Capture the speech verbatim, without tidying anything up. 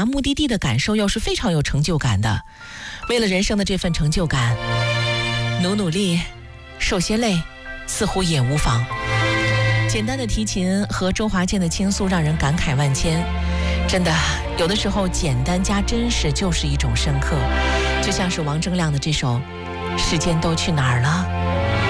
达目的地的感受又是非常有成就感的。为了人生的这份成就感，努努力，受些累，似乎也无妨。简单的提琴和周华健的倾诉让人感慨万千。真的，有的时候简单加真实就是一种深刻，就像是王铮亮的这首《时间都去哪儿了》。